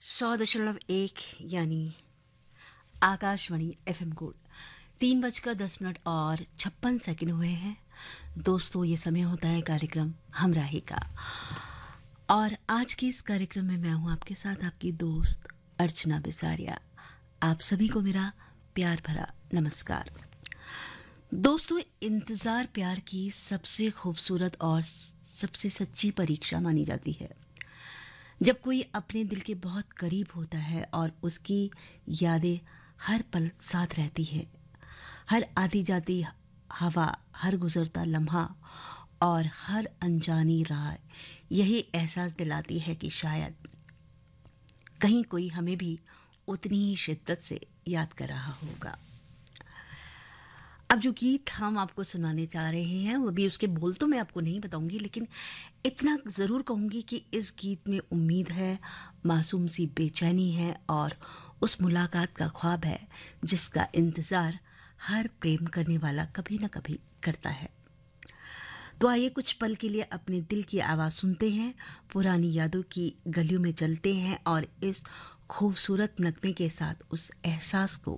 100.1 यानी Akashvani FM gold 3:10 और 56 हुए हैं। दोस्तों, ये समय होता है कार्यक्रम हमराही का, और आज के इस कार्यक्रम में मैं हूं आपके साथ आपकी दोस्त अर्चना बिसारिया। आप सभी को मेरा प्यार भरा नमस्कार। दोस्तों, इंतजार प्यार की सबसे खूबसूरत और सबसे सच्ची परीक्षा मानी जाती है। जब कोई अपने दिल के बहुत करीब होता है और उसकी यादें हर पल साथ रहती है, हर आती जाती हवा, हर गुजरता लम्हा और हर अनजानी राह यही एहसास दिलाती है कि शायद कहीं कोई हमें भी उतनी ही शिद्दत से याद कर रहा होगा। अब जो गीत हम आपको सुनाने जा रहे हैं, वो भी उसके बोल तो मैं आपको नहीं बताऊंगी, लेकिन इतना ज़रूर कहूंगी कि इस गीत में उम्मीद है, मासूम सी बेचैनी है और उस मुलाकात का ख्वाब है जिसका इंतज़ार हर प्रेम करने वाला कभी ना कभी करता है। तो आइए कुछ पल के लिए अपने दिल की आवाज़ सुनते हैं, पुरानी यादों की गलियों में चलते हैं और इस खूबसूरत नगमे के साथ उस एहसास को